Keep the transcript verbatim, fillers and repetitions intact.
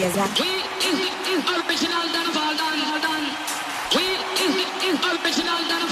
We is the is original than fall down, fall down. We is the is original than